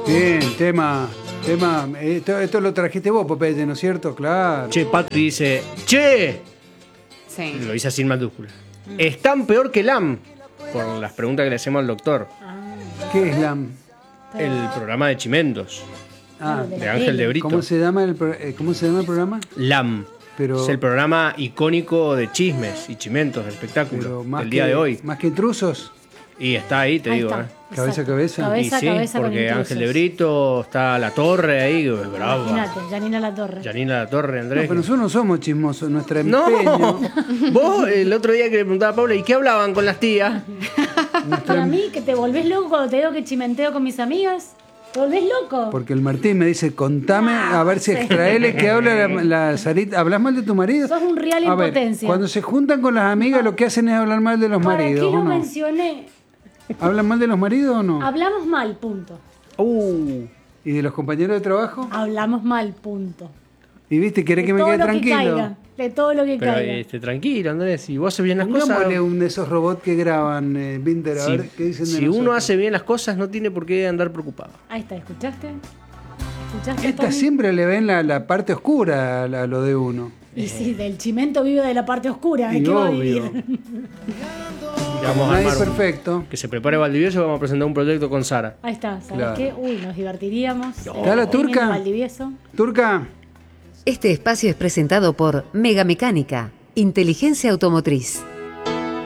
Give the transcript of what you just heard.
Bien, tema. Esto lo trajiste vos, Popeye, ¿no es cierto? Claro. Che, Patri dice, ¡che! Sí. Lo dice así en mayúscula. ¿Están peor que LAM? Por las preguntas que le hacemos al doctor. ¿Qué es LAM? El programa de Chimentos, Ah, de Ángel de Brito. ¿cómo se llama el programa? LAM. Pero, Es el programa icónico de chismes y chimentos del espectáculo del día de hoy. Más que intrusos, Y está ahí, te Ahí digo. está. cabeza a cabeza. Cabeza Y sí, a cabeza con porque intrusos. Ángel de Brito, está La Torre ahí, que es brava. Imagínate, Janina La Torre. Janina La Torre, No, Andrés. pero nosotros no somos chismosos, nuestro No, empeño. vos el otro día que le preguntaba a Paula, ¿y qué hablaban con las tías? Para mí, que te volvés loco cuando te digo que chimenteo con mis amigas. ¿Te volvés loco? Porque el Martín me dice, contame, a ver si extraele que habla la Sarita. ¿Hablas mal de tu marido? Sos un real en A ver, potencia. cuando se juntan con las amigas, lo que hacen es hablar mal de los ¿Para maridos, qué ¿o lo no? mencioné? ¿Hablan mal de los maridos o no? Hablamos mal, punto. ¿Y de los compañeros de trabajo? Hablamos mal, punto. ¿Y viste, querés que me todo quede lo que tranquilo? caiga, de todo lo que Pero caiga. tranquilo, Andrés, si vos haces bien las cosas. Pongámosle un de esos robots que graban, Binder, a Si, ver qué dicen de si nosotros. uno hace bien las cosas, no tiene por qué andar preocupado. Ahí está, ¿escuchaste? ¿Escuchaste, Esta Tommy? siempre le ven la parte oscura a lo de uno. Y sí, del chimento vive de la parte oscura. Y ¿Qué va a obvio. vivir? Vamos a Nadie es armar perfecto. que se prepare Valdivieso, vamos a presentar un proyecto con Sara. Ahí está, ¿sabes Claro. qué? Uy, nos divertiríamos. ¿Está la turca? En Valdivieso. Turca, Este espacio es presentado por Mega Mecánica, Inteligencia Automotriz.